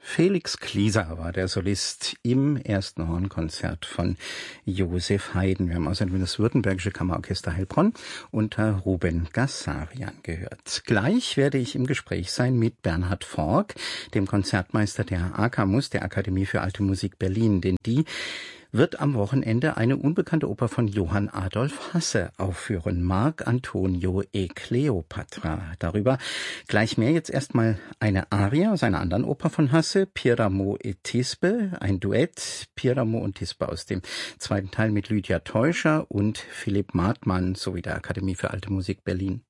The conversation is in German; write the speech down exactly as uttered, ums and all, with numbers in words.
Felix Klieser war der Solist im ersten Hornkonzert von Joseph Haydn. Wir haben außerdem das Württembergische Kammerorchester Heilbronn unter Ruben Gassarian gehört. Gleich werde ich im Gespräch sein mit Bernhard Fork, dem Konzertmeister der AKAMUS, der Akademie für Alte Musik Berlin, denn die wird am Wochenende eine unbekannte Oper von Johann Adolf Hasse aufführen, Marc Antonio e Cleopatra. Darüber gleich mehr. Jetzt erstmal eine Arie aus einer anderen Oper von Hasse, Piramo et Thisbe, ein Duett, Piramo und Thisbe aus dem zweiten Teil mit Lydia Teuscher und Philipp Martmann sowie der Akademie für Alte Musik Berlin.